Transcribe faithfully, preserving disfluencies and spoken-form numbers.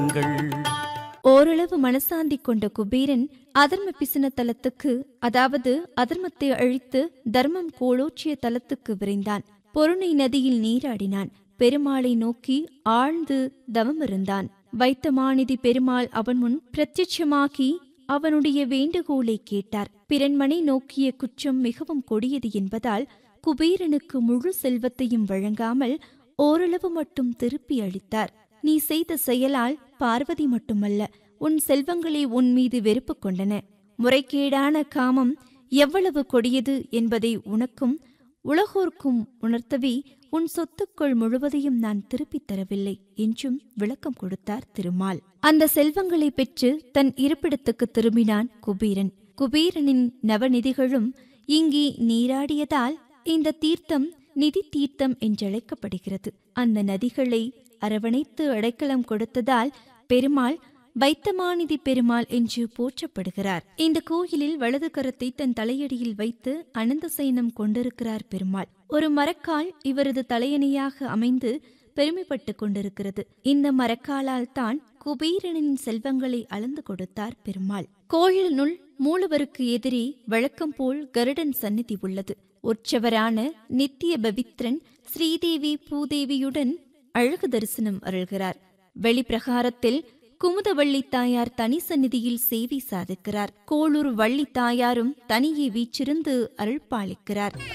ஓரளவு மனசாந்தி கொண்ட குபேரன் அதர்ம பிசின தலத்துக்கு, அதாவது அதர்மத்தை அழித்து தர்மம் கோலோச்சிய தலத்துக்கு விரைந்தான். பொருணை நதியில் நீராடினான். பெருமாளை நோக்கி ஆழ்ந்து தவமிருந்தான். வைத்தமாநிதி பெருமாள் அவன் முன் பிரத்யட்சமாகி அவனுடைய வேண்டுகோளை கேட்டார். பிறன்மனை நோக்கிய குற்றம் மிகவும் கொடியது என்பதால் குபேரனுக்கு முழு செல்வத்தையும் வழங்காமல் ஓரளவு மட்டும் திருப்பி அளித்தார். நீ செய்த செயலால் பார்வதி மட்டுமல்ல, உன் செல்வங்களே உன் மீது வெறுப்பு கொண்டன. முறைகேடான காமம் எவ்வளவு கொடியது என்பதை உனக்கும் உலகோர்க்கும் உணர்த்தவே உன் சொத்துக்கள் முழுவதையும் நான் திருப்பித் தரவில்லை என்றும் விளக்கம் கொடுத்தார் திருமால். அந்த செல்வங்களை பெற்று தன் இருப்பிடத்துக்கு திரும்பினான் குபேரன். குபேரனின் நவநிதிகளும் இங்கே நீராடியதால் இந்த தீர்த்தம் நிதி தீர்த்தம் என்றழைக்கப்படுகிறது. அந்த நதிகளை அரவணைத்து அடைக்கலம் கொடுத்ததால் பெருமாள் வைத்தமாநிதி பெருமாள் என்று போற்றப்படுகிறார். இந்த கோயிலில் வலது கரத்தை தன் தலையடியில் வைத்து அனந்த சயனம் கொண்டிருக்கிறார் பெருமாள். ஒரு மரக்கால் இவரது தலையணையாக அமைந்து பெருமைப்பட்டு கொண்டிருக்கிறது. இந்த மரக்காலால் தான் குபேரனின் செல்வங்களை அளந்து கொடுத்தார் பெருமாள். கோயிலினுள் மூலவருக்கு எதிரே வழக்கம் போல் கருடன் சந்நிதி உள்ளது. உற்சவரான நித்திய பவித்ரன் ஸ்ரீதேவி பூதேவியுடன் அழகு தரிசனம் அருள்கிறார். வெளிப்பிரகாரத்தில் குமுதவள்ளி தாயார் தனி சந்நிதியில் சேவை சாதிக்கிறார். கோளூர் வள்ளி தாயாரும் தனியே வீற்றிருந்து அருள்பாலிக்கிறார்.